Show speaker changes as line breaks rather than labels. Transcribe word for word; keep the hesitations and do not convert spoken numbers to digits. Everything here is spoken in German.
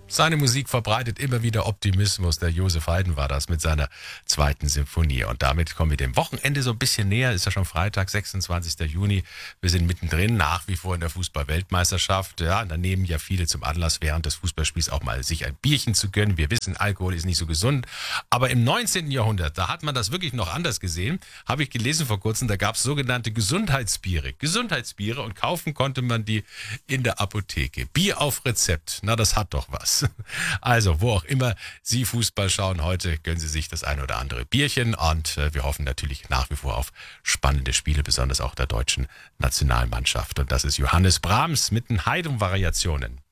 Seine Musik verbreitet immer wieder Optimismus. Der Josef Haydn war das mit seiner zweiten Symphonie. Und damit kommen wir dem Wochenende so ein bisschen näher. Ist ja schon Freitag, sechsundzwanzigster Juni. Wir sind mittendrin, nach wie vor in der Fußball-Weltmeisterschaft. Ja, da nehmen ja viele zum Anlass, während des Fußballspiels auch mal sich ein Bierchen zu gönnen. Wir wissen, Alkohol ist nicht so gesund. Aber im neunzehnten Jahrhundert, da hat man das wirklich noch anders gesehen. Habe ich gelesen vor kurzem, da gab es sogenannte Gesundheitsbiere. Gesundheitsbiere und kaufen konnte man die in der Apotheke. Bier auf Rezept, na das hat doch was. Also, wo auch immer Sie Fußball schauen, heute gönnen Sie sich das ein oder andere Bierchen und äh, wir hoffen natürlich nach wie vor auf spannende Spiele, besonders auch der deutschen Nationalmannschaft. Und das ist Johannes Brahms mit den Haydn-Variationen.